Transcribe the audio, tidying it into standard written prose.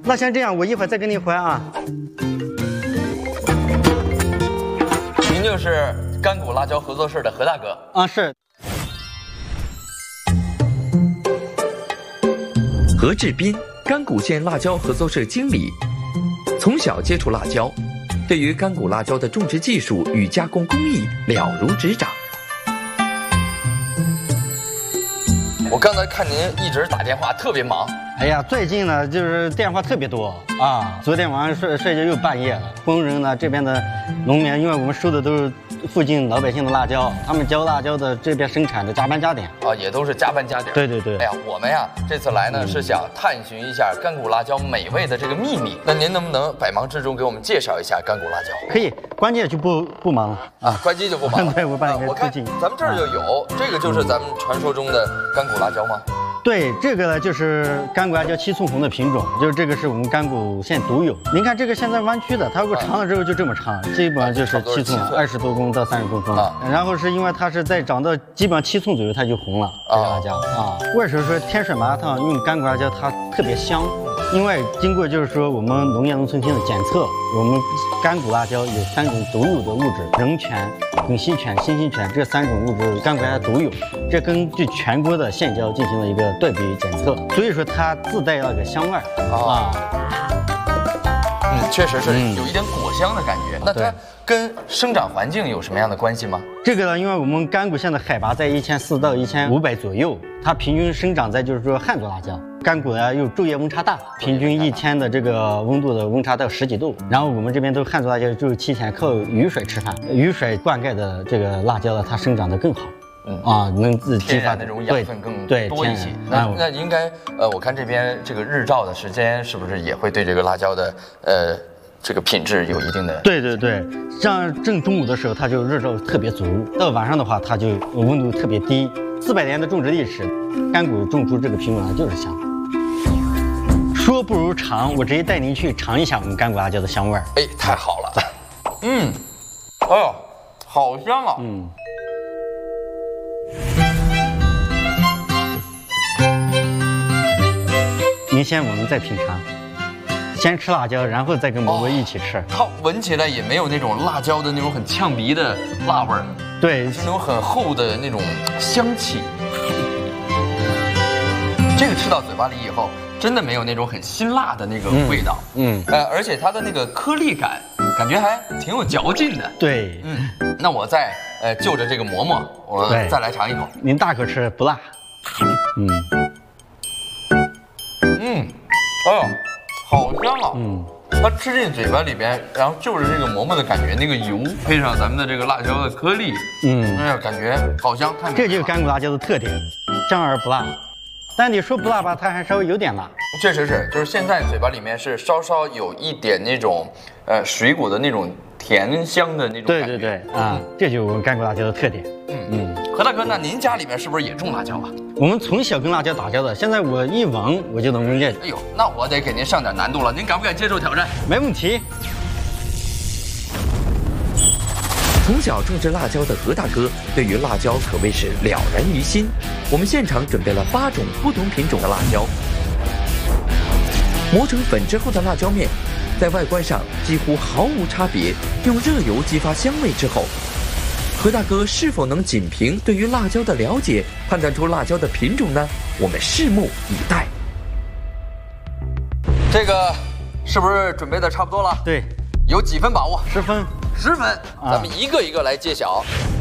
那先这样，我一会儿再跟你回啊。 您就是甘谷辣椒合作社的何大哥啊，是。 何志斌，甘谷县辣椒合作社经理，从小接触辣椒，对于甘谷辣椒的种植技术与加工工艺了如指掌。 我刚才看您一直打电话，特别忙。 哎呀，最近呢就是电话特别多啊，昨天晚上睡着又半夜了。工人呢这边的农民，因为我们收的都是附近老百姓的辣椒，他们浇辣椒的这边生产的加班加点啊，也都是加班加点。 对对对。 哎呀，我们呀这次来呢是想探寻一下甘谷辣椒美味的这个秘密。那您能不能百忙之中给我们介绍一下甘谷辣椒？ 可以，关键就不忙了啊，关机就不忙了。 对，我把你我看咱们这儿就有，这个就是咱们传说中的甘谷辣椒吗？ 对，这个呢就是甘谷辣椒七寸红的品种，就是这个是我们甘谷县独有。您看这个现在弯曲的，它如果长了之后就这么长，基本上就是7寸，20多公到30公分。然后是因为它是在长到基本上7寸左右它就红了，这个辣椒啊。为什么说天水麻辣烫用甘谷辣椒它特别香？因为经过就是说我们农业农村厅的检测，我们甘谷辣椒有3种独有的物质，人醛、丙烯醛、辛烯醛这3种物质甘谷辣椒独有。这根据全国的县椒进行了一个对比检测，所以说它自带那个香味啊。 确实是有一点果香的感觉。那它跟生长环境有什么样的关系吗？ 这个呢，因为我们甘谷县的海拔在1400到1500左右，它平均生长在就是说旱作辣椒。甘谷呢又昼夜温差大，平均一天的这个温度的温差到10几度。然后我们这边都旱作辣椒，就是7天靠雨水吃饭，雨水灌溉的这个辣椒呢，它生长得更好。能激发那种养分更多一些。那应该我看这边这个日照的时间是不是也会对这个辣椒的这个品质有一定的？ 对对对，像正中午的时候它就日照特别足，到晚上的话它就温度特别低。400年的种植历史，甘谷种出这个品种呢就是香。说不如尝，我直接带您去尝一下我们甘谷辣椒的香味儿。 哎，太好了。哎呦，好香啊。 您先，我们再品尝。先吃辣椒，然后再跟蘑菇一起吃。 它闻起来也没有那种辣椒的那种很呛鼻的辣味儿， 对， 是那种很厚的那种香气。这个吃到嘴巴里以后，真的没有那种很辛辣的那个味道。而且它的那个颗粒感，感觉还挺有嚼劲的。 对， 那我再就着这个馍馍，我再来尝一口。 您大口吃，不辣。 哎呦，好香啊！它吃进嘴巴里边，然后就是这个馍馍的感觉，那个油配上咱们的这个辣椒的颗粒，哎呀，感觉好香，太美了。 这就是甘谷辣椒的特点，香而不辣。但你说不辣吧，它还稍微有点辣。 确实是，就是现在嘴巴里面是稍稍有一点那种水果的那种甜香的那种感觉。 对这就是我们甘谷辣椒的特点。 何大哥，那您家里面是不是也种辣椒啊？ 我们从小跟辣椒打交道，现在我一闻我就能闻见。 哎呦，那我得给您上点难度了，您敢不敢接受挑战？ 没问题。 从小种植辣椒的何大哥对于辣椒可谓是了然于心。我们现场准备了8种不同品种的辣椒，磨成粉之后的辣椒面，在外观上几乎毫无差别。用热油激发香味之后，何大哥是否能仅凭对于辣椒的了解判断出辣椒的品种呢？我们拭目以待。 这个是不是准备的差不多了？ 对， 有几分把握 ？10分。 10分，咱们一个一个来揭晓。